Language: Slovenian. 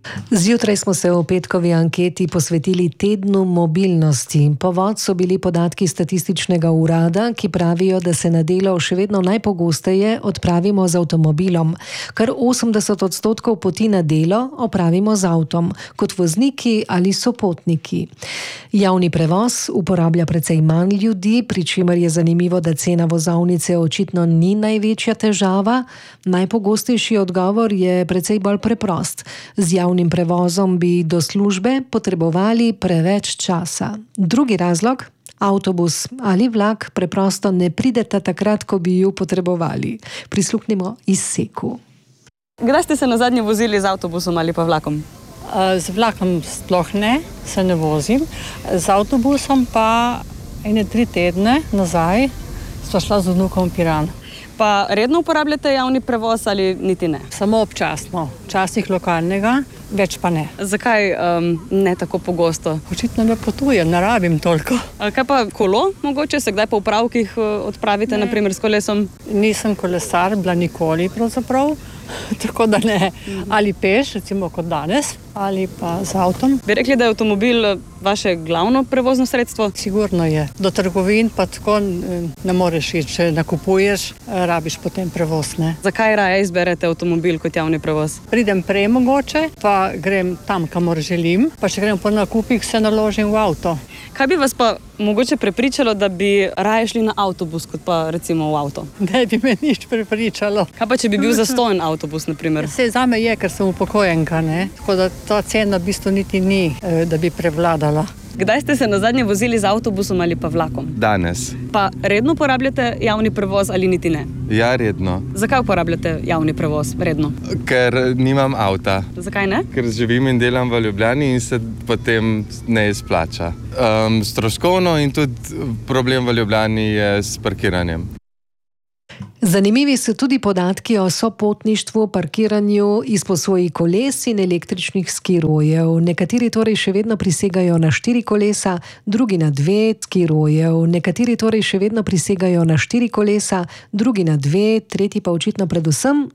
Zjutraj smo se v petkovi anketi posvetili tednu mobilnosti. Povod so bili podatki statističnega urada, ki pravijo, da se na delo še vedno najpogosteje odpravimo z avtomobilom. Kar 80% poti na delo opravimo z avtom, kot vozniki ali sopotniki. Javni prevoz uporablja precej manj ljudi, pri čemer je zanimivo, da cena vozovnice očitno ni največja težava. Najpogostejši odgovor je precej bolj preprost. Z javnim prevozom bi do službe potrebovali preveč časa. Drugi razlog? Avtobus ali vlak preprosto ne prideta takrat, ko bi ju potrebovali. Prisluhnimo izseku. Kdaj ste se nazadnje vozili z avtobusom ali pa vlakom? Z vlakom sploh ne, se ne vozim. Z avtobusom pa 3 tedne nazaj sva šla z vnukom v Piran. Pa redno uporabljate javni prevoz ali niti ne? Samo občasno, včasih lokalnega, več pa ne. Zakaj ne tako pogosto? Očitno ne potujem, ne rabim toliko. Kaj pa kolo? Mogoče se kdaj po opravkih odpravite, naprimer s kolesom? Nisem kolesar, bila nikoli pravzaprav, tako da ne. Ali peš, recimo kot danes, ali pa z avtom. Bi rekli, da je avtomobil vaše glavno prevozno sredstvo? Sigurno je. Do trgovin pa tako ne moreš iti, če nakupuješ, rabiš potem prevoz, ne. Zakaj raje izberete avtomobil kot javni prevoz? Pridem prej mogoče, pa grem tam, kamor želim, pa če grem po nakupih, se naložim v avto. Kaj bi vas pa mogoče prepričalo, da bi raje šli na avtobus, kot pa recimo v avto? Ne bi me nič prepričalo. Kaj pa, če bi bil zastojen avtobus, naprimer? Saj zame je, ker sem upokojenka, ne. Tako da ta cena v bistvu niti ni, da bi prevladala. Kdaj ste se nazadnje vozili z avtobusom ali pa vlakom? Danes. Pa redno uporabljate javni prevoz ali niti ne? Ja, redno. Zakaj uporabljate javni prevoz redno? Ker nimam avta. Zakaj ne? Ker živim in delam v Ljubljani in se potem ne izplača. Stroškovno in tudi problem v Ljubljani je s parkiranjem. Zanimivi so tudi podatki o sopotništvu, parkiranju, izposoji koles in električnih skirojev. Nekateri torej še vedno prisegajo na 4 kolesa, drugi na 2 skirojev. Nekateri torej še vedno prisegajo na 4 kolesa, drugi na 2, tretji pa očitno predvsem